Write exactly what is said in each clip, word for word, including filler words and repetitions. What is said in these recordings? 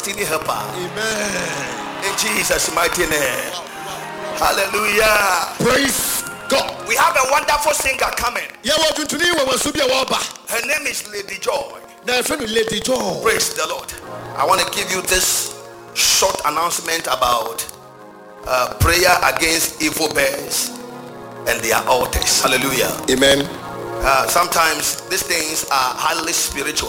destiny helper. Amen. In Jesus' mighty name. Hallelujah. Praise God. We have a wonderful singer coming. Her Her name is Lady Joy. Lady Joy. Praise the Lord. I want to give you this short announcement about uh, prayer against evil bears and their altars. Hallelujah. Amen. Uh, sometimes these things are highly spiritual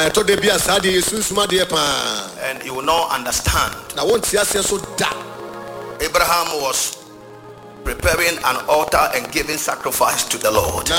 and you will not understand. Abraham was preparing an altar and giving sacrifice to the Lord,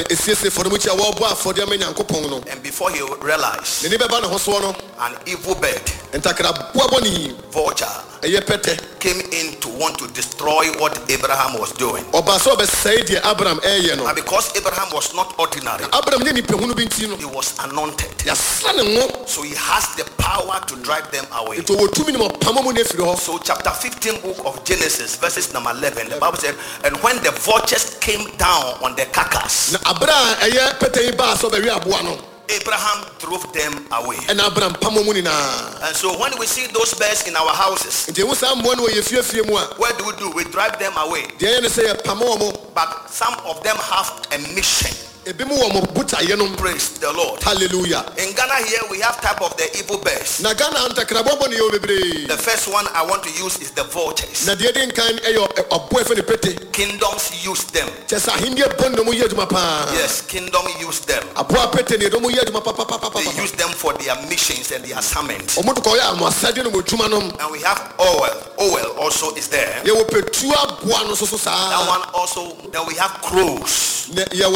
and before he realized, an evil bird, vulture, came in to want to destroy what Abraham was doing. And because Abraham was not ordinary, he was anointed, so he has the power to drive them away. So chapter fifteen book of Genesis verses number eleven, the Bible said, and when the vultures came down on the carcass, Abraham drove them away. And so when we see those birds in our houses, what do we do? We drive them away. But some of them have a mission. Praise the Lord. Hallelujah. In Ghana here we have type of the evil birds. The first one I want to use is the vultures. Kingdoms use them. Yes, kingdom use them. They use them for their missions and their assignments. And we have oil. Oil also is there. That one also. Then we have crows.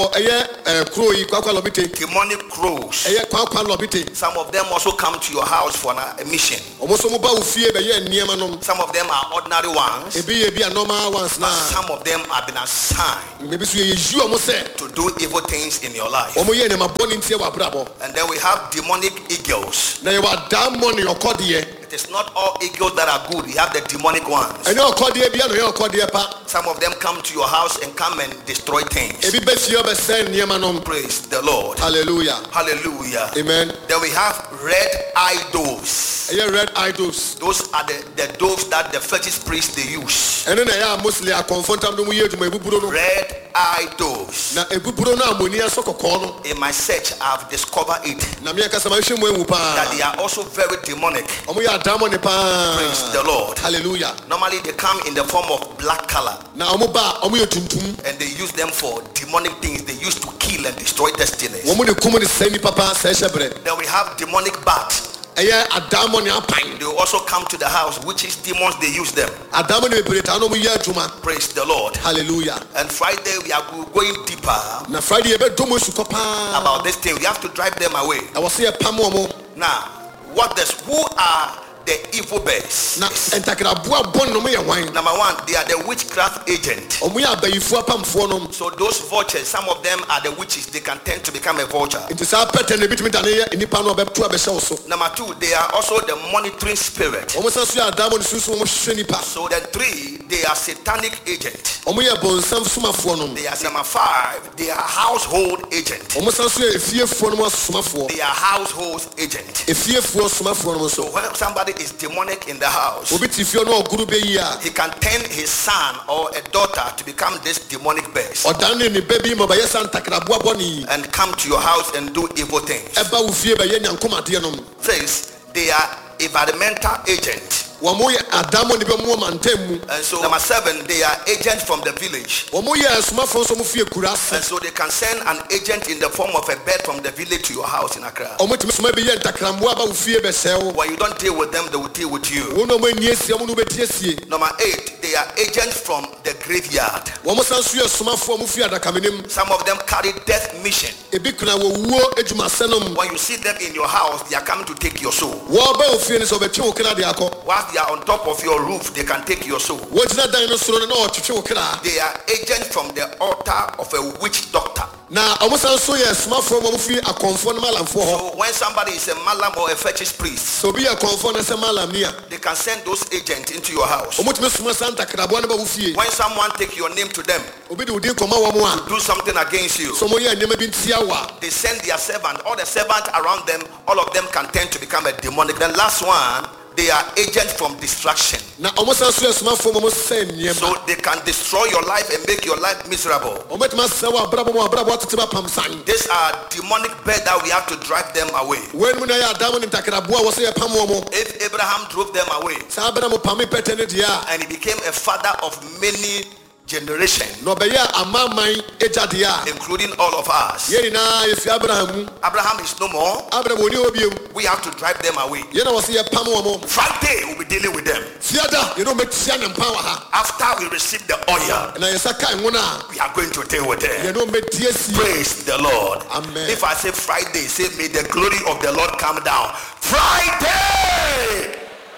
Demonic crows. Some of them also come to your house for a mission. Some of them are ordinary ones. But some of them have been assigned to do evil things in your life. And then we have demonic eagles. It is not all eagles that are good. We have the demonic ones. Some of them come to your house and come and destroy things. Praise the Lord. Hallelujah. Hallelujah. Amen. Then we have red-eyed doves. Red eye doves. Those are the, the doves that the fetish priests they use. Red-eyed doves. In my search, I've discovered it. That they are also very demonic. Praise the Lord. Hallelujah. Normally they come in the form of black color. And they use them for demonic things. They used to kill and destroy destinies. Then we have demonic bats. They also come to the house, which is demons, they use them. Praise the Lord. Hallelujah. And Friday we are going deeper about this thing. We have to drive them away. Now, what does who are the evil bears? Number one, they are the witchcraft agent. So those vultures, some of them are the witches. They can tend to become a vulture. Number two, they are also the monitoring spirit. So the three, they are satanic agent. They are number five, they are household agent. They are household agent. So when somebody is demonic in the house, he can turn his son or a daughter to become this demonic beast and come to your house and do evil things. Says they are environmental agent. And so number seven, they are agents from the village. And so they can send an agent in the form of a bird from the village to your house in Accra. When you don't deal with them, they will deal with you. Number eight, they are agents from the graveyard. Some of them carry death mission. When you see them in your house, they are coming to take your soul. Whilst they are on top of your roof, they can take your soul. They are agents from the altar of a witch doctor. So when somebody is a malam or a fetish priest, they can send those agents into your house. When someone take your name to them to do something against you, they send their servant. All the servants around them, all of them can tend to become a demonic. The last one, they are agents from destruction. Na omo san so esuma fo mo sen niema. So they can destroy your life and make your life miserable. Omo tuma sewa abrabo mo abrabo atete ba pamsan. These are demonic birds that we have to drive them away. When mu na ya adamu nim takraboa wo se ye pam wo. If Abraham drove them away, sa abramo pam pete ne dia, and he became a father of many generations, no be ya amaman ejadia, including all of us. Ye na ye fi Abraham. Abraham is no more. Abraham oni obiem. We have to drive them away. Ye na wo se ye pam wo. Friday we'll be dealing with them. Fiada, you know make tia na power ha. After we receive the oil, na ye saka ngona, we are going to deal with them. You know make tia si. Praise the Lord. Amen. If I say Friday, say may the glory of the Lord come down. Friday.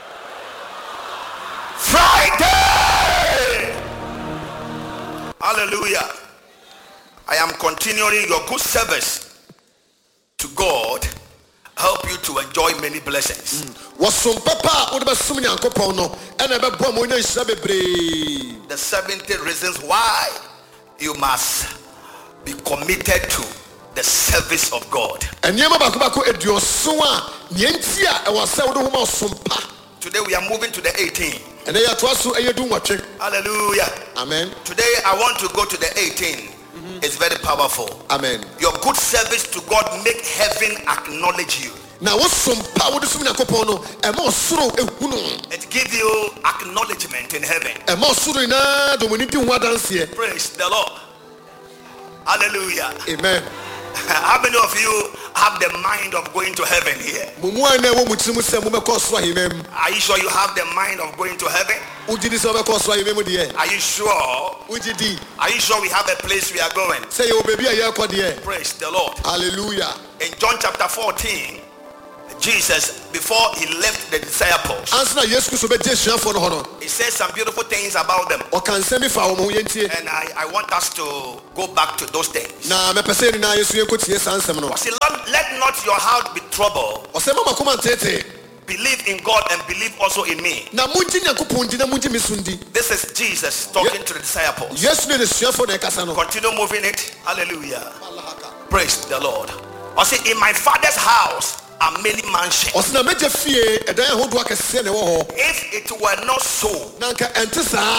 Friday. Hallelujah. I am continuing your good service to God. Help you to enjoy many blessings. The seventy reasons why you must be committed to the service of God. Today we are moving to the eighteenth. Hallelujah. Amen. Today I want to go to the eighteenth. Mm-hmm. It's very powerful. Amen. Your good service to God make heaven acknowledge you. Now what's some power to swim? It gives you acknowledgement in heaven. Praise the Lord. Hallelujah. Amen. How many of you have the mind of going to heaven here? Are you sure you have the mind of going to heaven? Are you sure? Are you sure we have a place we are going? Praise the Lord. Hallelujah. In John chapter fourteen, Jesus, before he left the disciples, he said some beautiful things about them. And I, I want us to go back to those things. He said, let not your heart be troubled. Believe in God and believe also in me. This is Jesus talking to the disciples. Continue moving it. Hallelujah. Praise the Lord. I say, in my Father's house are many mansions. If it were not so,